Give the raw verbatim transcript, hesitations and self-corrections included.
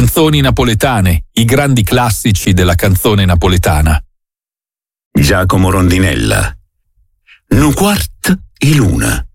Canzoni napoletane, i grandi classici della canzone napoletana. Giacomo Rondinella. Nu quart e luna.